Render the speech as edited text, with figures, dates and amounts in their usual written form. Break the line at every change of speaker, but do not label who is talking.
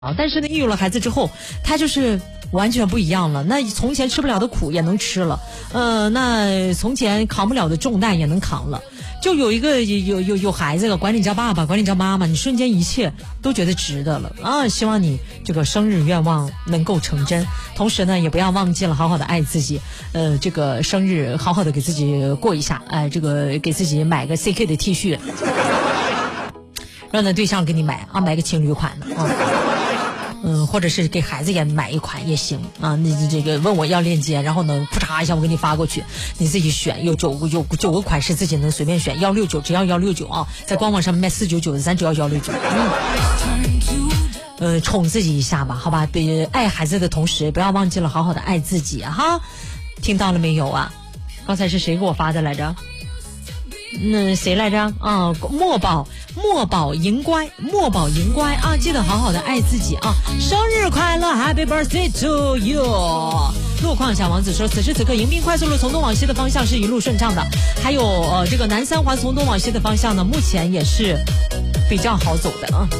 但是呢，一有了孩子之后，他就是完全不一样了。那从前吃不了的苦也能吃了，那从前扛不了的重担也能扛了。就有一个有孩子了，管你叫爸爸，管你叫妈妈，你瞬间一切都觉得值得了啊！希望你这个生日愿望能够成真，同时呢，也不要忘记了好好的爱自己。这个生日好好的给自己过一下，这个给自己买个 CK 的 T 恤，让那对象给你买啊，买个情侣款的啊。或者是给孩子也买一款也行啊。你这个问我要链接，然后呢，扑嚓一下我给你发过去，你自己选，有九个款式自己能随便选，169只要169啊，在官网上卖499的，咱只要169。宠自己一下吧，好吧？爱孩子的同时，不要忘记了好好的爱自己哈。听到了没有啊？刚才是谁给我发的来着？谁来着啊？墨宝银乖啊！记得好好的爱自己啊！生日快乐 ，Happy Birthday to you！ 路况小王子说，此时此刻迎宾快速路从东往西的方向是一路顺畅的，还有这个南三环从东往西的方向呢，目前也是比较好走的啊。